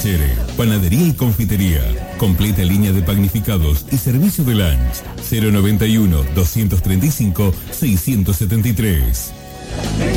Talleres, panadería y confitería, completa línea de panificados y servicio de lunch. 091 235 673.